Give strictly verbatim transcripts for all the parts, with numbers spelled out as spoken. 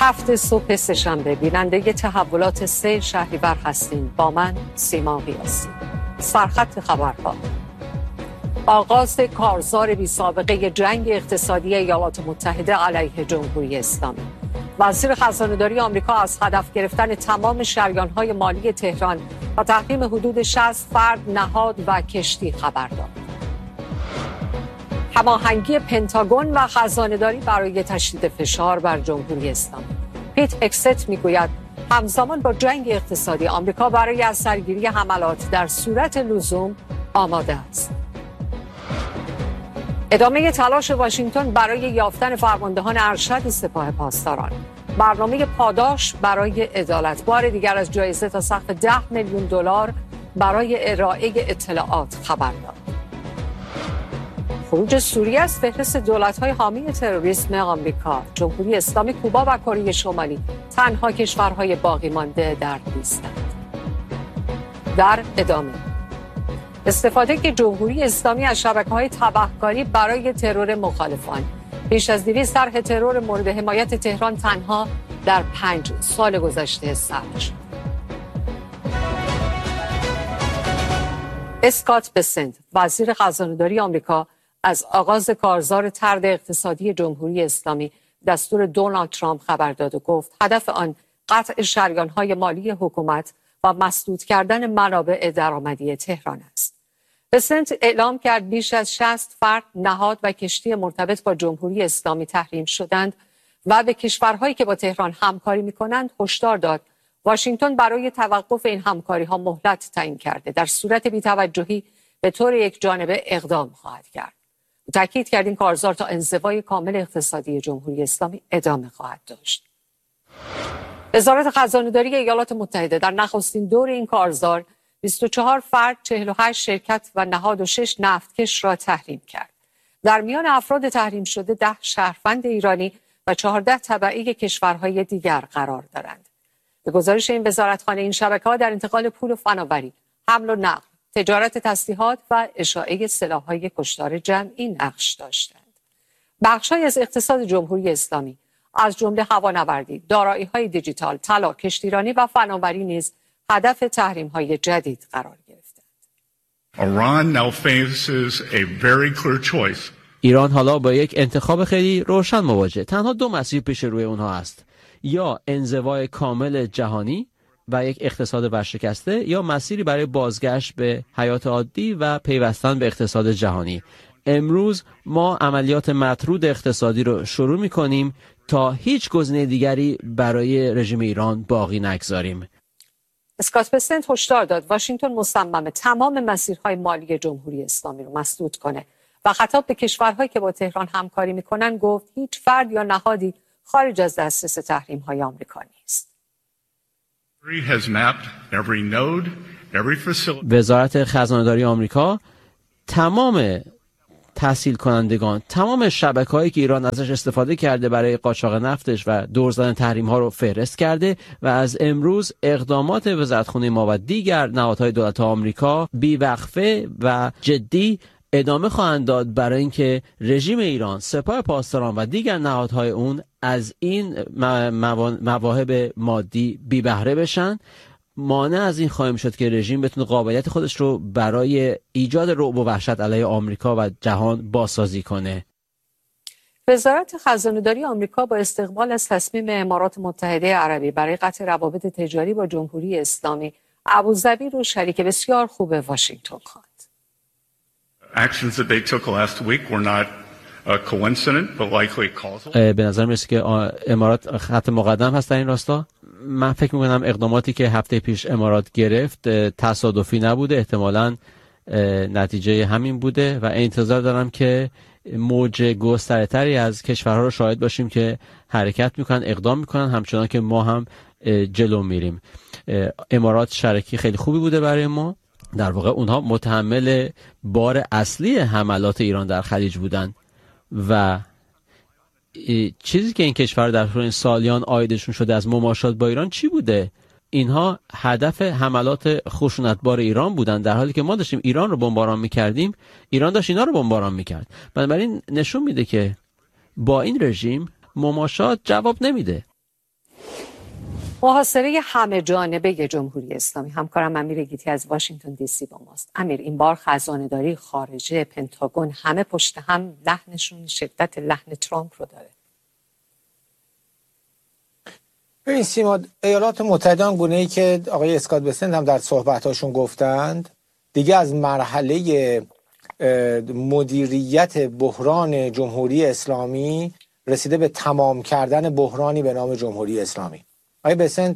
هفت صبح سه‌شنبه بیننده تحولات سه شهریور هستیم. با من سیما قیاسی. سرخط خبرها: آغاز کارزار بی سابقه جنگ اقتصادی ایالات متحده علیه جمهوری اسلامی. وزیر خزانه‌داری آمریکا از هدف گرفتن تمام شریان‌های مالی تهران و تحریم حدود شصت فرد، نهاد و کشتی خبر داد. هماهنگی پنتاگون و خزانه‌داری برای تشدید فشار بر جمهوری اسلامی. پیت هکست میگوید همزمان با جنگ اقتصادی آمریکا برای از سرگیری حملات در صورت لزوم آماده است. ادامه تلاش واشنگتن برای یافتن فرماندهان ارشد سپاه پاسداران. برنامه پاداش برای عدالت. بار دیگر از جایزه تا سقف ده میلیون دلار برای ارائه اطلاعات خبر داد. خروج سوریه از فهرست دولت‌های حامی تروریسم آمریکا. جمهوری اسلامی، کوبا و کره شمالی تنها کشورهای باقی مانده در لیستند. در ادامه استفاده که جمهوری اسلامی از شبکه‌های تبهکاری برای ترور مخالفان. بیش از دویست طرح ترور مورد حمایت تهران تنها در پنج سال گذشته ثبت شد. اسکات بسنت، وزیر خزانه‌داری آمریکا، از آغاز کارزار طرد اقتصادی جمهوری اسلامی دستور دونالد ترامپ خبر داد و گفت هدف آن قطع شریان‌های مالی حکومت و مسدود کردن منابع درآمدی تهران است. بسنت اعلام کرد بیش از شصت فرد، نهاد و کشتی مرتبط با جمهوری اسلامی تحریم شدند و به کشورهایی که با تهران همکاری می‌کنند هشدار داد واشنگتن برای توقف این همکاری‌ها مهلت تعیین کرده. در صورت بی‌توجهی به طور یکجانبه اقدام خواهد کرد. تاکید کرد این کارزار تا انزوای کامل اقتصادی جمهوری اسلامی ادامه خواهد داشت. وزارت خزانه‌داری ایالات متحده در نخستین دور این کارزار بیست و چهار فرد، چهل و هشت شرکت و نهاد و شش نفتکش را تحریم کرد. در میان افراد تحریم شده ده شهروند ایرانی و چهارده تبعی کشورهای دیگر قرار دارند. به گزارش این وزارتخانه این شبکه‌ها در انتقال پول و فناوری، حمل و نقل، تجارت تسلیحات و اشاعه سلاح‌های کشتار جمعی نقش داشتند. بخش‌هایی از اقتصاد جمهوری اسلامی از جمله هوانوردی، دارایی‌های دیجیتال، طلا، کشتیرانی و فناوری نیز هدف تحریم‌های جدید قرار گرفتند. Iran now faces a very clear choice. ایران حالا با یک انتخاب خیلی روشن مواجه. تنها دو مسیر پیش روی اونها است: یا انزوای کامل جهانی و یک اقتصاد ورشکسته، یا مسیری برای بازگشت به حیات عادی و پیوستن به اقتصاد جهانی. امروز ما عملیات مطرود اقتصادی رو شروع می‌کنیم تا هیچ گزینه دیگری برای رژیم ایران باقی نگذاریم. اسکات بسنت هشدار داد واشنگتن مصمم تمام مسیرهای مالی جمهوری اسلامی رو مسدود کنه و خطاب به کشورهایی که با تهران همکاری می‌کنند گفت هیچ فرد یا نهادی خارج از دسترس تحریم‌های آمریکا نیست. وزارت خزانه‌داری آمریکا تمام تحصیل کنندگان، تمام شبکه‌هایی که ایران ازش استفاده کرده برای قاچاق نفتش و دور زدن تحریم‌ها رو فهرست کرده و از امروز اقدامات وزارتخانه ما و دیگر نهادهای دولت آمریکا بی‌وقفه و جدی ادامه خواهند داد برای اینکه رژیم ایران، سپاه پاسداران و دیگر نهادهای اون از این مواهب مادی بی بهره بشن. مانع از این خواهیم شد که رژیم بتونه قابلیت خودش رو برای ایجاد رعب و وحشت علیه آمریکا و جهان بازسازی کنه. وزارت خزانه‌داری آمریکا با استقبال از تصمیم امارات متحده عربی برای قطع روابط تجاری با جمهوری اسلامی، ابوظبی رو شریک بسیار خوب واشنگتن خواند. Actions that they took last week were not coincident but likely causal. به نظر میرسه که امارات خط مقدم هست در این راستا. من فکر میکنم اقداماتی که هفته پیش امارات گرفت تصادفی نبوده، احتمالاً نتیجه همین بوده و انتظار دارم که موج گستره‌تری از کشورها رو شاهد باشیم که حرکت میکنن، اقدام میکنن، همچنان که ما هم جلو میریم. امارات شریکی خیلی خوبی بوده برای ما. در واقع اونها متحمل بار اصلی حملات ایران در خلیج بودن و چیزی که این کشور در طول این سالیان عایدشون شده از مماشات با ایران چی بوده؟ اینها هدف حملات خشونتبار ایران بودن، در حالی که ما داشتیم ایران رو بمباران میکردیم، ایران داشت اینا رو بمباران میکرد. بنابراین نشون میده که با این رژیم مماشات جواب نمیده. محاصره همه جانبه جمهوری اسلامی. همکارم امیر گیتی از واشنگتن دی سی با ماست. امیر، این بار خزانه‌داری خارجه، پنتاگون، همه پشت هم لحنشون شدت لحن ترامپ رو داره. ببین سیما، ایالات متحده گونه‌ای که آقای اسکات بسنت هم در صحبتاشون گفتند دیگه از مرحله مدیریت بحران جمهوری اسلامی رسیده به تمام کردن بحرانی به نام جمهوری اسلامی. آقای بسنت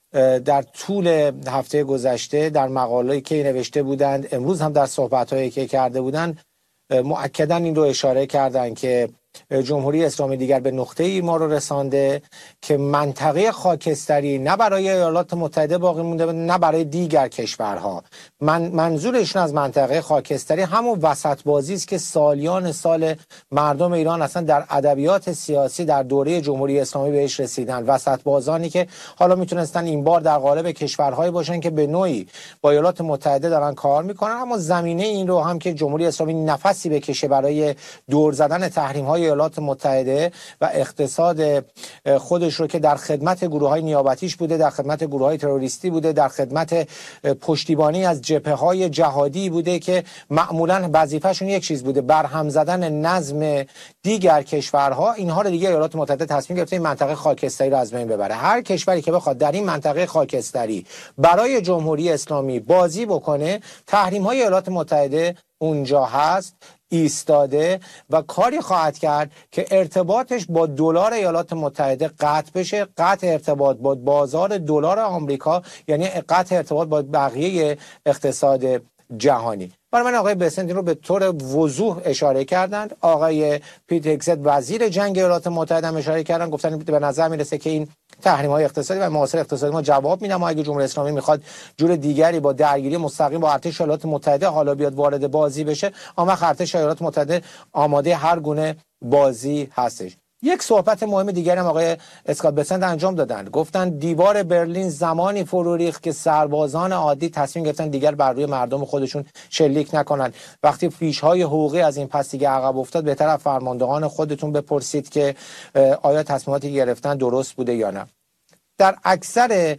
در طول هفته گذشته در مقاله‌ای که نوشته بودند، امروز هم در صحبت‌هایی که کرده بودند، مؤکداً این رو اشاره کردند که جمهوری اسلامی دیگر به نقطه‌ای ما رو رسانده که منطقه خاکستری نه برای ایالات متحده باقی مونده نه برای دیگر کشورها. من منظورشون از منطقه خاکستری همون وسط بازی است که سالیان سال مردم ایران اصلا در ادبیات سیاسی در دوره جمهوری اسلامی بهش رسیدن. وسط بازانی که حالا میتونستن این بار در قالب کشورهایی باشن که به نوعی با ایالات متحده دارن کار میکنن، اما زمینه این رو هم که جمهوری اسلامی نفسی بکشه برای دور زدن تحریم‌های ایالات متحده و اقتصاد خودش رو که در خدمت گروه‌های نیابتیش بوده، در خدمت گروه‌های تروریستی بوده، در خدمت پشتیبانی از جبهه‌های جهادی بوده که معمولاً وظیفه‌شون یک چیز بوده، برهم زدن نظم دیگر کشورها. اینها رو دیگه ایالات متحده تصمیم گرفته این منطقه خاکستری رو از بین ببره. هر کشوری که بخواد در این منطقه خاکستری برای جمهوری اسلامی بازی بکنه، تحریم‌های ایالات متحده اونجا هست، ایستاده و کاری خواهد کرد که ارتباطش با دلار ایالات متحده قطع بشه. قطع ارتباط با بازار دلار آمریکا یعنی قطع ارتباط با بقیه اقتصاد جهانی. برای من آقای بسنت رو به طور وضوح اشاره کردند. آقای پیت هگست وزیر جنگ ایالات متحده هم اشاره کردن، گفتن به نظر میرسه که این تحریم‌های اقتصادی و محاصره اقتصادی ما جواب میدن. ما اگه جمهوری اسلامی میخواد جور دیگری با درگیری مستقیم با ارتش ایالات متحده حالا بیاد وارد بازی بشه، اما ارتش ایالات متحده آماده هر گونه بازی هستش. یک صحبت مهم دیگری هم آقای اسکات بسنت انجام دادن. گفتن دیوار برلین زمانی فرو ریخت که سربازان عادی تصمیم گرفتن دیگر بر روی مردم خودشون شلیک نکنن. وقتی فیش‌های حقوقی از این پس دیگه عقب افتاد، بهتر از فرماندهان خودتون بپرسید که آیا تصمیماتی که گرفتن درست بوده یا نه. در اکثر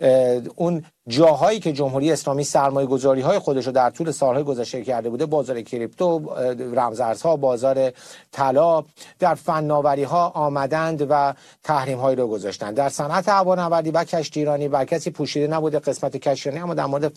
اون جاهایی که جمهوری اسلامی سرمایه گذاری های خودش رو در طول سالهای گذشته کرده بوده، بازار کریپتو، رمزارزها، بازار طلا، در فناوری ها آمدند و تحریم هایی رو گذاشتند. در صنعت هوانوردی و کشتیرانی و کسی پوشیده نبوده قسمت کشتیرانی، اما در مورد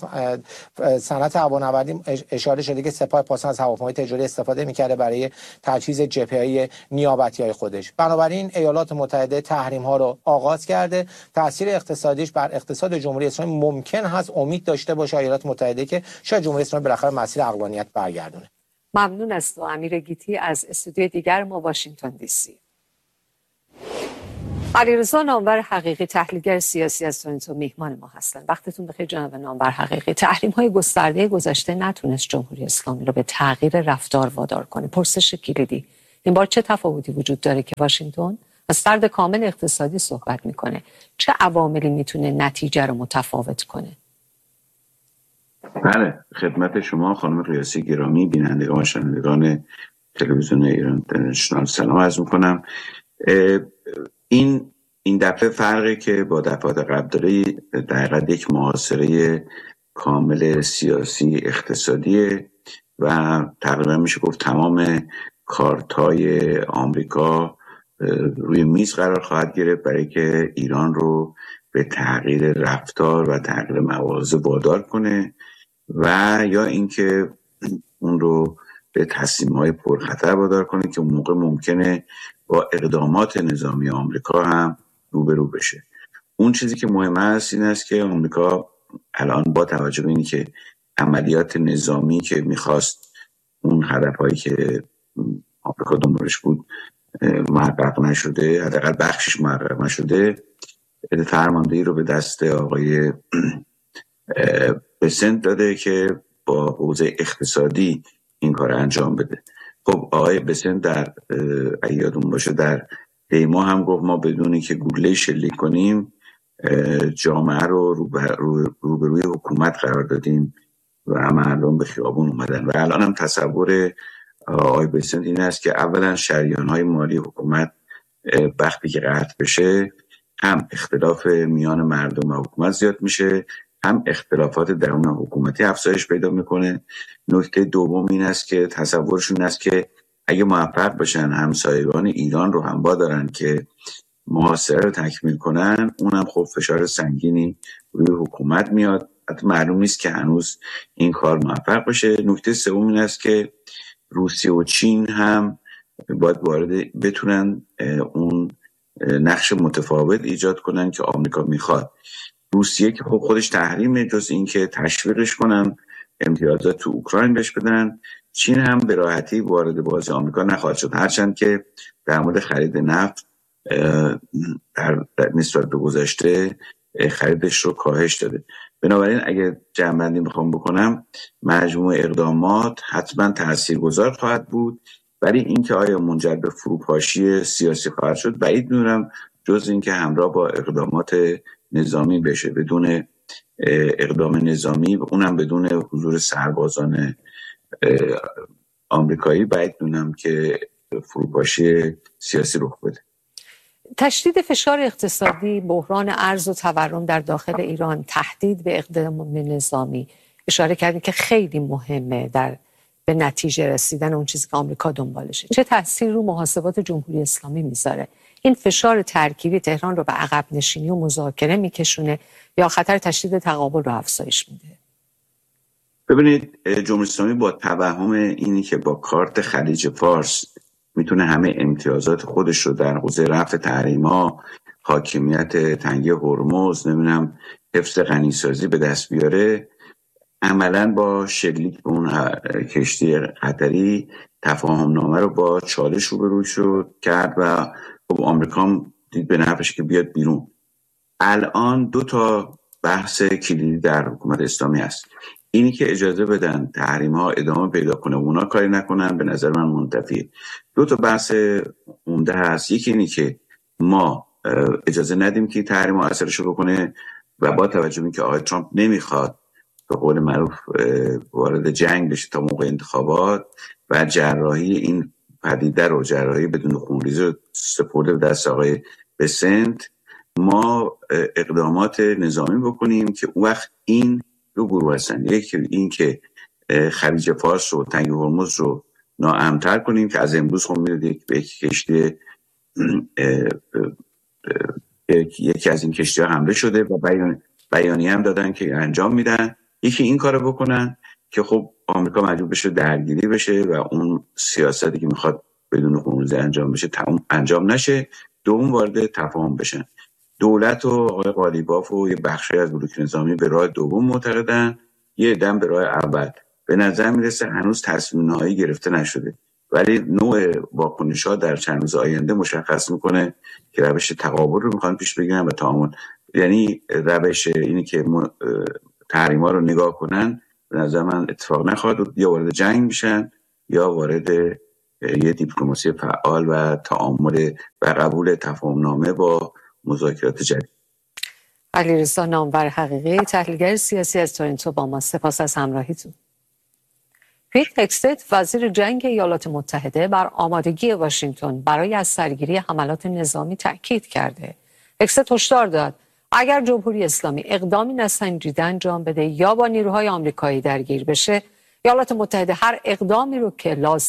صنعت هوانوردی اشاره شده که سپاه پاسداران از هواپیمای تجاری استفاده می‌کرده برای تجهیز جبهه‌های نیابتی‌های خودش. بنابراین ایالات متحده تحریم ها رو آغاز کرده. تاثیر اقتصادیش بر اقتصاد جمهوری اسلامی ممکن هست امید داشته باشه ایالات متحده که شاید جمهوری اسلامی بالاخره مسیر عقلانیت برگردونه. ممنون از تو امیر گیتی از استودیوی دیگر ما واشنگتن دی سی. علیرضا نامور حقیقی تحلیلگر سیاسی از تورنتو میهمان ما هستند. وقتتون بخیر جناب نامور حقیقی. تحریم‌های گسترده گذشته نتونست جمهوری اسلامی رو به تغییر رفتار وادار کنه. پرسش کلیدی این بار چه تفاوتی وجود داره که واشنگتن از فرد کامل اقتصادی صحبت میکنه؟ چه عواملی میتونه نتیجه رو متفاوت کنه؟ بله، خدمت شما خانم ریاسی گرامی، بینندگان و شنوندگان تلویزیون ایران اینترنشنال سلام عرض میکنم. این این دفعه فرقی که با دفعات قبل داره در حقیقت یک محاصره کامل سیاسی اقتصادیه و تقریبا میشه گفت تمام کارتای آمریکا روی میز قرار خواهد گرفت برای که ایران رو به تغییر رفتار و تغییر مواضع وادار کنه و یا اینکه اون رو به تصمیم‌های پرخطر وادار کنه که اون موقع ممکنه با اقدامات نظامی آمریکا هم روبرو بشه. اون چیزی که مهم است این است که آمریکا الان با توجه به اینی که عملیات نظامی که میخواست اون هدفهایی که آمریکا دنبالش بود محقق نشده، حداقل بخشش محقق نشده، فرماندهی رو به دست آقای بسنت داده که با حوزه اقتصادی این کار انجام بده. خب آقای بسنت در اگه یادون باشه در دیما هم گفت ما بدونی که گوله شلیک کنیم جامعه رو روبروی حکومت قرار دادیم و مردم به خیابون اومدن و الان هم تصور آقای بسنت این است که اولا شریان‌های مالی حکومت وقتی که قطع بشه هم اختلاف میان مردم و حکومت زیاد میشه، هم اختلافات درون حکومتی افزایش پیدا میکنه. نکته دوم این است که تصورشون است که اگه موفق بشن همسایگان ایران رو هم وادارن که محاصره رو تکمیل کنن، اونم خب فشار سنگینی روی حکومت میاد. حتی معلوم نیست که هنوز این کار موفق بشه. نکته سوم این است که روسیه و چین هم باید وارد بتونن اون نقش متفاوت ایجاد کنن که آمریکا میخواد. روسیه که خب خودش تحریمه، جز این که تشویقش کنن امتیازات تو اوکراین بهش بدن. چین هم به راحتی وارد بازی آمریکا نخواهد شد، هرچند که در مورد خرید نفت در نسبت به گذشته خریدش رو کاهش داده. بنابراین اگه جمع‌بندی میخوام بکنم، مجموع اقدامات حتما تاثیرگذار خواهد بود، ولی اینکه آیا منجر به فروپاشی سیاسی خواهد شد بعید می‌دونم، جز اینکه همراه با اقدامات نظامی بشه. بدون اقدام نظامی، اونم بدون حضور سربازان آمریکایی، بعید می‌دونم که فروپاشی سیاسی رخ بده. تشدید فشار اقتصادی، بحران ارز و تورم در داخل ایران، تهدید به اقدام نظامی، اشاره کردید که خیلی مهمه در به نتیجه رسیدن اون چیزی که آمریکا دنبالشه. چه تأثیر رو محاسبات جمهوری اسلامی میذاره؟ این فشار ترکیبی تهران رو به عقب نشینی و مذاکره میکشونه یا خطر تشدید تقابل رو افزایش میده؟ ببینید، جمهوری اسلامی با توهم اینی که با کارت خلیج فارس میتونه همه امتیازات خودش رو در حوزه رفع تحریما، حاکمیت تنگه هرمز، نمیدونم حفظ غنیسازی به دست بیاره، عملا با شلیک به اون کشتی قطری تفاهم نامه رو با چالش روبرو شد کرد و خب آمریکا هم دید به نفعش که بیاد بیرون. الان دو تا بحث کلیدی در حکومت اسلامی هست. اینی که اجازه بدن تحریم ها ادامه پیدا کنه و اونا کاری نکنن، به نظر من منتفیه. دو تا بحث عمده هست. یکی اینی که ما اجازه ندیم که تحریم ها اثرش رو بکنه و با توجه به اینکه آقای ترامپ نمیخواد به قول معروف وارد جنگ بشه تا موقع انتخابات و جراحی این پدیده رو، جراحی بدون خونریزی رو سپرده به دست آقای بسنت، ما اقدامات نظامی بکنیم که اون وقت این دو گروه هستن. یکی این که خلیج فارس و تنگه هرمز رو ناامن‌تر کنیم که از امروز خب می‌دونید به یک کشتی یکی از این کشتی‌ها حمله شده و بیان بیانیه هم دادن که انجام میدن. یکی این کارو بکنن که خب آمریکا مجبور بشه درگیری بشه و اون سیاستی که میخواد بدون خونریزی انجام بشه انجام نشه. دوم وارد تفاهم بشن. دولت و آقای قالیباف و یه بخشی از بلوک نظامی به راه دوم معتقدن، یه دم به راه اول. به نظر میرسه هنوز تصمیم نهایی گرفته نشده، ولی نوع واکنش‌ها در چند روز آینده مشخص میکنه که روش تقابل رو میخوان پیش بگیرن و تعامل. یعنی روش اینی که تحریما رو نگاه کنن به نظر من اتفاق نخواهد بود. یا وارد جنگ میشن یا وارد یه دیپلماسی فعال و تعامل و قبول تفاهم‌نامه با مذاکرات جدید. علیرضا نامور حقیقی، تحلیلگر سیاسی از تورنتو با ما. سپاس از همراهیتون. پیت هگستد، وزیر جنگ ایالات متحده، بر آمادگی واشنگتن برای از سرگیری حملات نظامی تاکید کرده. هگستد هشدار داد اگر جمهوری اسلامی اقدامی نسنجیده انجام بده یا با نیروهای آمریکایی درگیر بشه، ایالات متحده هر اقدامی رو که لازم